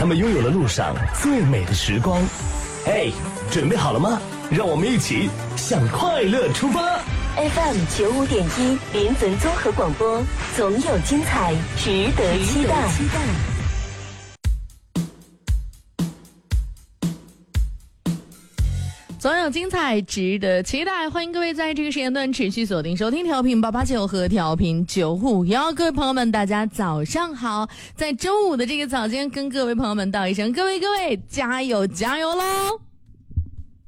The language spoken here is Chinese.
他们拥有了路上最美的时光。嘿，准备好了吗？让我们一起向快乐出发。 FM 95.1临汾综合广播，总有精彩，值得期待。 总有精彩，值得期待。欢迎各位在这个时间段持续锁定收听调频889和调频951。各位朋友们，大家早上好！在周五的这个早间，跟各位朋友们道一声，各位加油喽！